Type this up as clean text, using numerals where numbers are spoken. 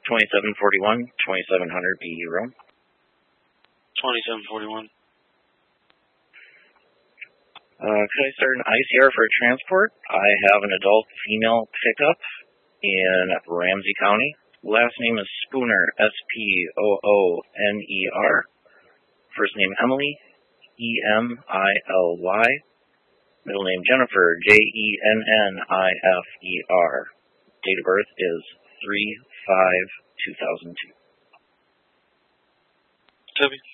2741, 2700 BE Road. 2741. Could I start an ICR for a transport? I have an adult female pickup in Ramsey County. Last name is Spooner, Spooner. First name Emily, Emily. Middle name Jennifer, Jennifer. Date of birth is 3/5/2002. Toby.